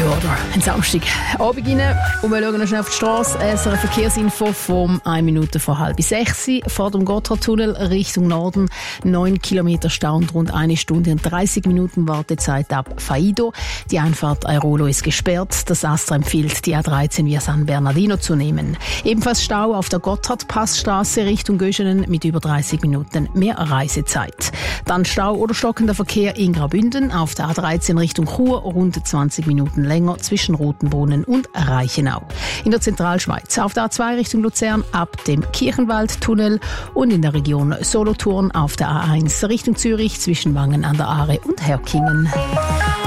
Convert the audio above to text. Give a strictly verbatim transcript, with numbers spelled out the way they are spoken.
Ja, oder ein Samstag. Abend rein und wir schauen noch schnell auf die Straße. Es eine Verkehrsinfo von eine Minute vor halb sechs. Vor dem Gotthardtunnel Richtung Norden. neun Kilometer Stau und rund eine Stunde und dreißig Minuten Wartezeit ab Faido. Die Einfahrt Airolo ist gesperrt. Das Astra empfiehlt, die A dreizehn via San Bernardino zu nehmen. Ebenfalls Stau auf der Gotthardpassstraße Richtung Göschenen mit über dreißig Minuten mehr Reisezeit. Dann Stau oder stockender Verkehr in Graubünden auf der A dreizehn Richtung Chur, rund zwanzig Minuten länger zwischen Rotenbrunnen und Reichenau. In der Zentralschweiz auf der A zwei Richtung Luzern ab dem Kirchenwaldtunnel und in der Region Solothurn auf der A eins Richtung Zürich zwischen Wangen an der Aare und Herkingen.